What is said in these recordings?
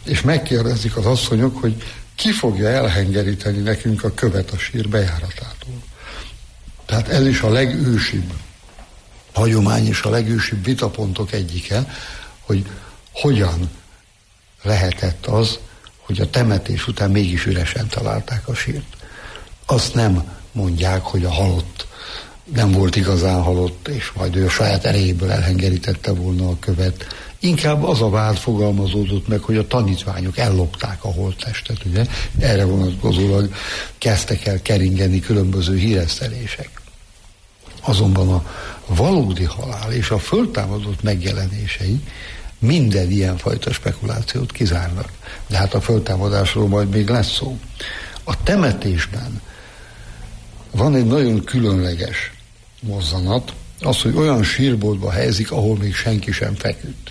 És megkérdezik az asszonyok, hogy ki fogja elhengeríteni nekünk a követ a sír bejáratától. Tehát ez is a legősibb hagyomány és a legősibb vitapontok egyike, hogy hogyan lehetett az, hogy a temetés után mégis üresen találták a sírt. Azt nem mondják, hogy a halott nem volt igazán halott, és majd ő a saját erejéből elhengerítette volna a követ. Inkább az a vád fogalmazódott meg, hogy a tanítványok ellopták a holttestet, ugye? Erre vonatkozólag kezdtek el keringeni különböző híresztelések. Azonban a valódi halál és a föltámadott megjelenései minden ilyenfajta spekulációt kizárnak. De hát a föltámadásról majd még lesz szó. A temetésben van egy nagyon különleges mozzanat, az, hogy olyan sírboltba helyezik, ahol még senki sem feküdt.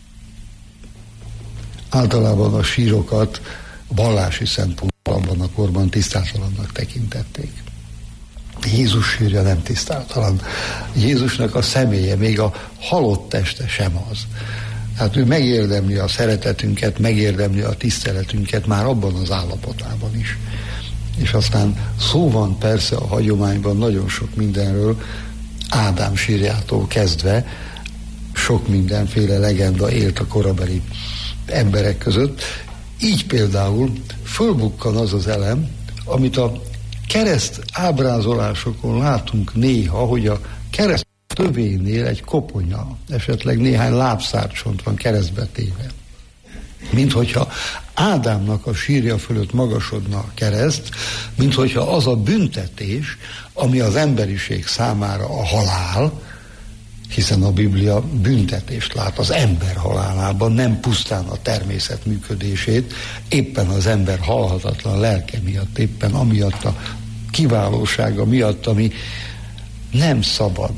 Általában a sírokat vallási szempontból abban a korban tisztátalannak tekintették. Jézus sírja nem tisztátalan. Jézusnak a személye, még a halott teste sem az. Tehát ő megérdemli a szeretetünket, megérdemli a tiszteletünket már abban az állapotában is. És aztán szó van persze a hagyományban nagyon sok mindenről, Ádám sírjától kezdve sok mindenféle legenda élt a korabeli emberek között. Így például fölbukkan az az elem, amit a kereszt ábrázolásokon látunk néha, hogy a kereszt tövénél egy koponya, esetleg néhány lábszárcsont van keresztbe téve. Mint hogyha Ádámnak a sírja fölött magasodna a kereszt, mint hogyha az a büntetés, ami az emberiség számára a halál, hiszen a Biblia büntetést lát az ember halálában, nem pusztán a természet működését, éppen az ember halhatatlan lelke miatt, éppen amiatt a kiválósága miatt, ami nem szabad,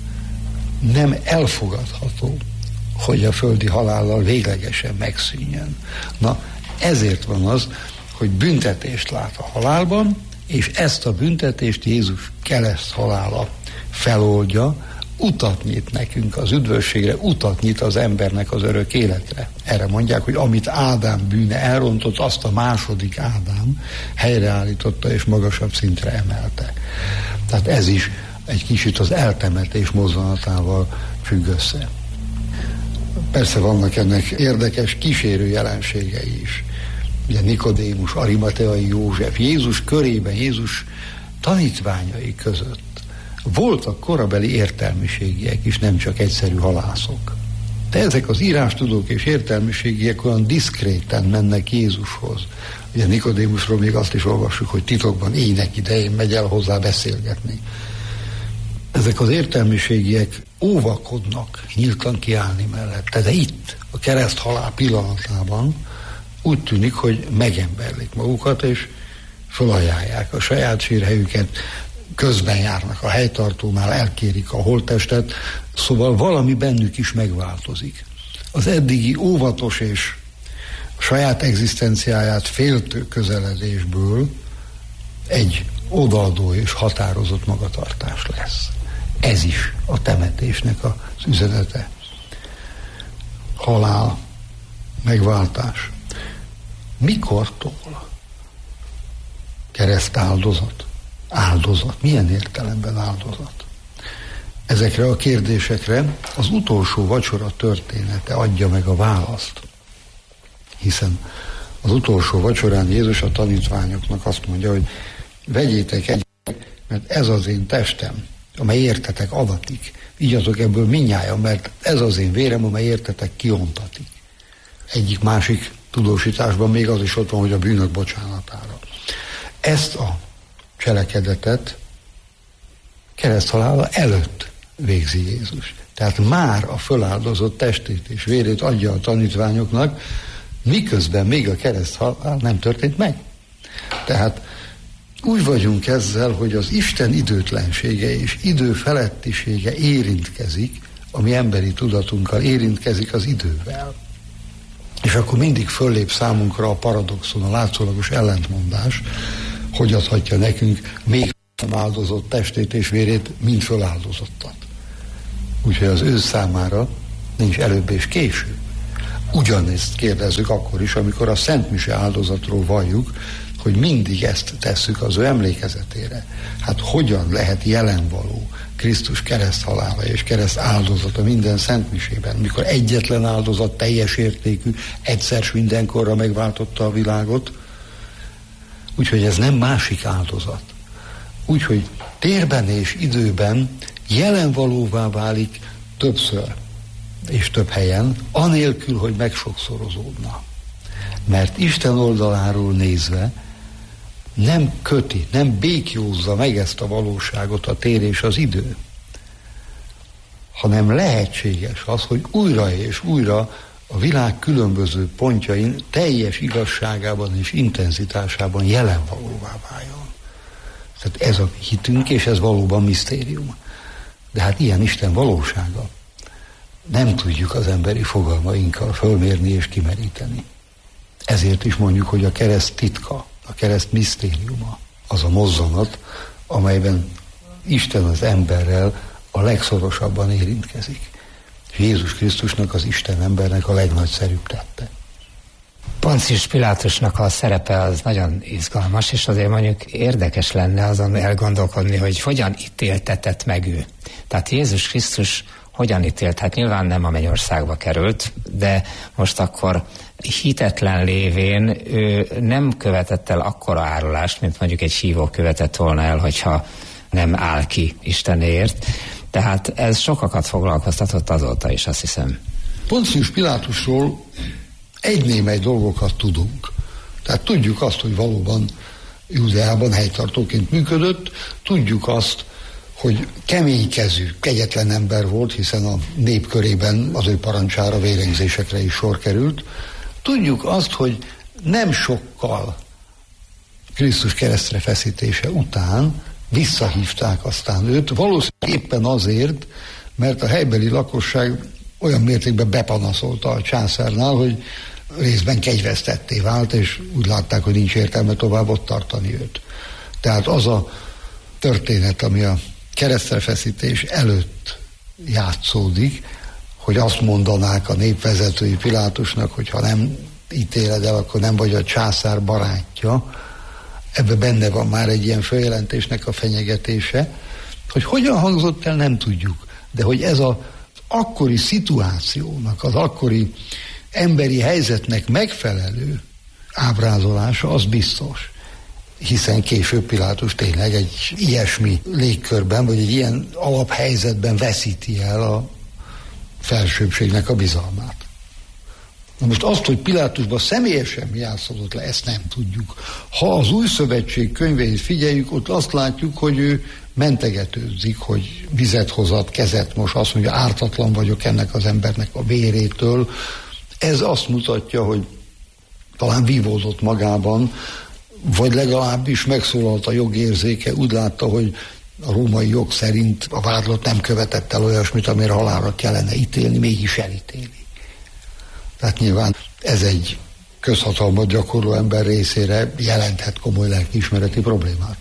nem elfogadható, hogy a földi halállal véglegesen megszűnjön. Na, ezért van az, hogy büntetést lát a halálban, és ezt a büntetést Jézus kereszt halála feloldja, utat nyit nekünk az üdvösségre, utat nyit az embernek az örök életre. Erre mondják, hogy amit Ádám bűne elrontott, azt a második Ádám helyreállította és magasabb szintre emelte. Tehát ez is egy kicsit az eltemetés mozzanatával függ össze. Persze vannak ennek érdekes kísérő jelenségei is. Ugye Nikodémus, Arimateai József, Jézus körében, Jézus tanítványai között voltak korabeli értelmiségiek is, nem csak egyszerű halászok. De ezek az írástudók és értelmiségiek olyan diszkréten mennek Jézushoz. Ugye Nikodémusról még azt is olvassuk, hogy titokban éjnek idején megy el hozzá beszélgetni. Ezek az értelmiségiek óvakodnak nyíltan kiállni mellette, de itt, a kereszt halál pillanatában úgy tűnik, hogy megemberlik magukat, és fölajánlják a saját sírhelyüket, közben járnak a helytartónál, elkérik a holttestet, szóval valami bennük is megváltozik. Az eddigi óvatos és a saját egzisztenciáját féltő közeledésből egy odaadó és határozott magatartás lesz. Ez is a temetésnek az üzenete. Halál, megváltás. Mikortól? Keresztáldozat. Áldozat. Milyen értelemben áldozat? Ezekre a kérdésekre az utolsó vacsora története adja meg a választ. Hiszen az utolsó vacsorán Jézus a tanítványoknak azt mondja, hogy vegyétek egyet, mert ez az én testem, amely értetek adatik. Igyatok ebből mindnyájan, mert ez az én vérem, amely értetek kiontatik. Egyik másik tudósításban még az is ott van, hogy a bűnök bocsánatára. Ezt a cselekedetet kereszthalála előtt végzi Jézus. Tehát már a föláldozott testét és vérét adja a tanítványoknak, miközben még a kereszthalál nem történt meg. Tehát úgy vagyunk ezzel, hogy az Isten időtlensége és időfelettisége érintkezik, ami emberi tudatunkkal érintkezik az idővel. És akkor mindig föllép számunkra a paradoxon, a látszólagos ellentmondás, hogy adhatja nekünk még nem áldozott testét és vérét, mint föláldozottat. Úgyhogy az ő számára nincs előbb és később. Ugyanezt kérdezzük akkor is, amikor a Szent Mise áldozatról valljuk, hogy mindig ezt tesszük az ő emlékezetére. Hát hogyan lehet jelenvaló Krisztus kereszthalála és kereszt áldozata minden Szent Misében, mikor egyetlen áldozat teljes értékű, egyszer s mindenkorra megváltotta a világot, úgyhogy ez nem másik áldozat. Úgyhogy térben és időben jelenvalóvá válik többször és több helyen, anélkül, hogy megsokszorozódna. Mert Isten oldaláról nézve nem köti, nem békjózza meg ezt a valóságot a tér és az idő, hanem lehetséges az, hogy újra és újra a világ különböző pontjain teljes igazságában és intenzitásában jelenvalóvá váljon. Tehát ez a hitünk, és ez valóban misztérium. De hát ilyen Isten valósága nem tudjuk az emberi fogalmainkkal fölmérni és kimeríteni. Ezért is mondjuk, hogy a kereszt titka, a kereszt misztériuma az a mozzanat, amelyben Isten az emberrel a legszorosabban érintkezik. És Jézus Krisztusnak, az Isten embernek a legnagyszerűbb tette. Poncius Pilátusnak a szerepe az nagyon izgalmas, és azért mondjuk érdekes lenne azon elgondolkodni, hogy hogyan ítéltetett meg ő. Tehát Jézus Krisztus hogyan ítélt? Hát nyilván nem a mennyországba került, de most akkor hitetlen lévén ő nem követett el akkora árulást, mint mondjuk egy hívó követett volna el, hogyha nem áll ki Istenért. Tehát ez sokakat foglalkoztatott azóta is, azt hiszem. Poncius Pilátusról egy-némely dolgokat tudunk. Tehát tudjuk azt, hogy valóban Júdeában helytartóként működött, tudjuk azt, hogy keménykezű, kegyetlen ember volt, hiszen a nép körében az ő parancsára vérengzésekre is sor került. Tudjuk azt, hogy nem sokkal Krisztus keresztre feszítése után visszahívták aztán őt, valószínűleg éppen azért, mert a helybeli lakosság olyan mértékben bepanaszolta a császárnál, hogy részben kegyvesztetté vált, és úgy látták, hogy nincs értelme tovább ott tartani őt. Tehát az a történet, ami a keresztrefeszítés előtt játszódik, hogy azt mondanák a népvezetői Pilátusnak, hogy ha nem ítéled el, akkor nem vagy a császár barátja. Ebben benne van már egy ilyen feljelentésnek a fenyegetése, hogy hogyan hangzott el, nem tudjuk, de hogy ez az akkori szituációnak, az akkori emberi helyzetnek megfelelő ábrázolása, az biztos. Hiszen később Pilátus tényleg egy ilyesmi légkörben, vagy egy ilyen alaphelyzetben veszíti el a felsőbbségnek a bizalmát. Na most azt, hogy Pilátusban személyesen mi játszódott le, ezt nem tudjuk. Ha az Új Szövetség könyveit figyeljük, ott azt látjuk, hogy ő mentegetőzik, hogy vizet hozat, kezet mos, azt mondja, ártatlan vagyok ennek az embernek a vérétől. Ez azt mutatja, hogy talán vívódott magában, vagy legalábbis megszólalt a jogérzéke, úgy látta, hogy a római jog szerint a vádlott nem követett el olyasmit, amire halálra kellene ítélni, mégis elítéli. Tehát nyilván ez egy közhatalmat gyakorló ember részére jelenthet komoly lelkiismereti problémát.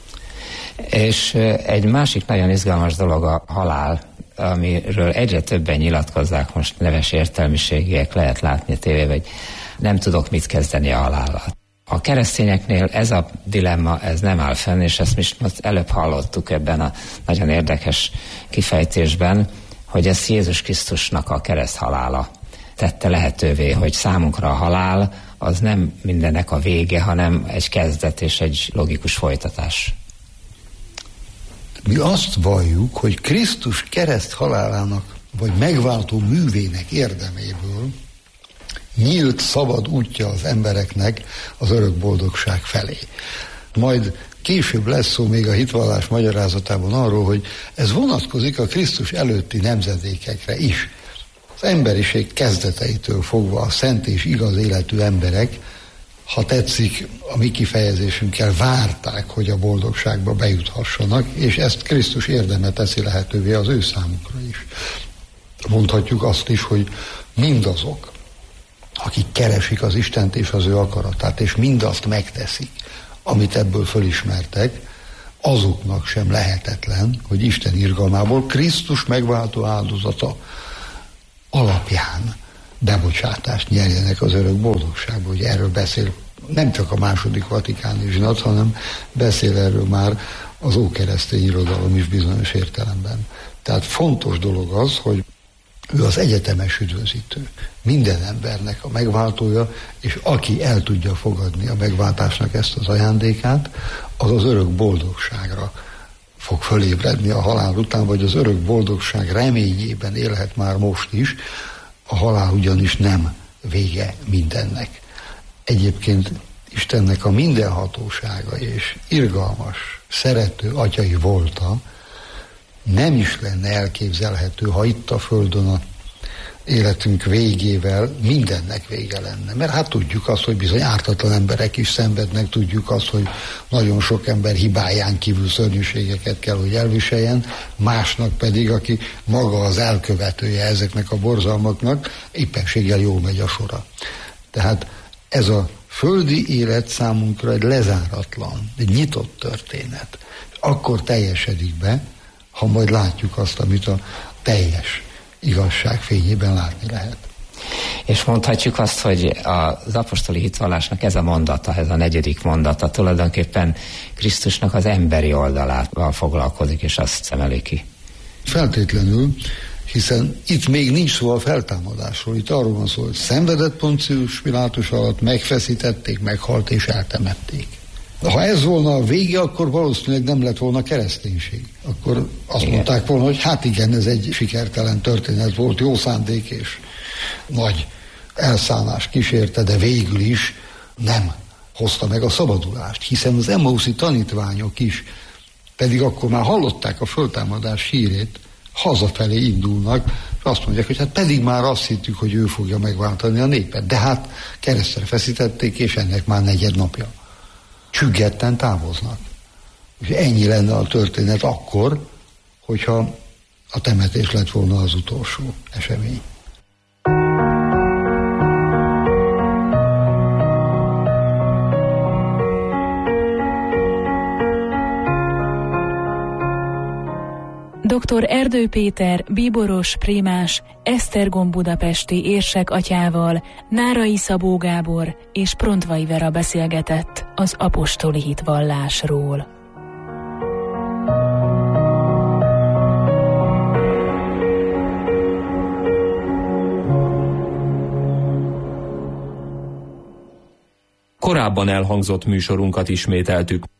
És egy másik nagyon izgalmas dolog a halál, amiről egyre többen nyilatkozzák most neves értelmiségiek, lehet látni a tévében, hogy nem tudok mit kezdeni a halállal. A keresztényeknél ez a dilemma, ez nem áll fenn, és ezt most előbb hallottuk ebben a nagyon érdekes kifejtésben, hogy ez Jézus Krisztusnak a kereszthalála tette lehetővé, hogy számunkra a halál az nem mindennek a vége, hanem egy kezdet és egy logikus folytatás. Mi azt valljuk, hogy Krisztus kereszthalálának, vagy megváltó művének érdeméből nyílt, szabad útja az embereknek az örök boldogság felé. Majd később lesz szó még a hitvallás magyarázatában arról, hogy ez vonatkozik a Krisztus előtti nemzedékekre is. Az emberiség kezdeteitől fogva a szent és igaz életű emberek, ha tetszik, a mi kifejezésünkkel várták, hogy a boldogságba bejuthassanak, és ezt Krisztus érdeme teszi lehetővé az ő számukra is. Mondhatjuk azt is, hogy mindazok, akik keresik az Istent és az ő akaratát, és mindazt megteszik, amit ebből fölismertek, azoknak sem lehetetlen, hogy Isten irgalmából Krisztus megváltó áldozata alapján bebocsátást nyerjenek az örök boldogságba. Ugye erről beszél nem csak a második vatikáni zsinat, hanem beszél erről már az ókeresztény irodalom is bizonyos értelemben. Tehát fontos dolog az, hogy ő az egyetemes üdvözítő, minden embernek a megváltója, és aki el tudja fogadni a megváltásnak ezt az ajándékát, az az örök boldogságra fog fölébredni a halál után, vagy az örök boldogság reményében élhet már most is, a halál ugyanis nem vége mindennek. Egyébként Istennek a mindenhatósága és irgalmas, szerető atyai volta nem is lenne elképzelhető, ha itt a Földön a életünk végével mindennek vége lenne. Mert hát tudjuk azt, hogy bizony ártatlan emberek is szenvednek, tudjuk azt, hogy nagyon sok ember hibáján kívül szörnyűségeket kell, hogy elviseljen, másnak pedig, aki maga az elkövetője ezeknek a borzalmaknak, éppenséggel jól megy a sora. Tehát ez a földi élet számunkra egy lezáratlan, egy nyitott történet. Akkor teljesedik be, ha majd látjuk azt, amit a teljes igazság fényében látni lehet. És mondhatjuk azt, hogy az apostoli hitvallásnak ez a mondata, ez a 4. mondata tulajdonképpen Krisztusnak az emberi oldalával foglalkozik, és azt szemeli ki. Feltétlenül, hiszen itt még nincs szó a feltámadásról, itt arról van szó, hogy szenvedett Poncius Pilátus alatt, megfeszítették, meghalt és eltemették. Ha ez volna a vége, akkor valószínűleg nem lett volna kereszténység. Akkor azt mondták volna, hogy hát igen, ez egy sikertelen történet volt, jó szándék és nagy elszánás kísérte, de végül is nem hozta meg a szabadulást, hiszen az Emmauszi tanítványok is, pedig akkor már hallották a föltámadás hírét, hazafelé indulnak, és azt mondják, hogy hát pedig már azt hittük, hogy ő fogja megváltani a népet, de hát keresztre feszítették, és ennek már 4. napja. Csüggetten távoznak. És ennyi lenne a történet akkor, hogyha a temetés lett volna az utolsó esemény. Dr. Erdő Péter, bíboros prímás, Esztergom budapesti érsek atyával, Nárai Szabó Gábor és Prontvai Vera beszélgetett az apostoli hitvallásról. Korábban elhangzott műsorunkat ismételtük.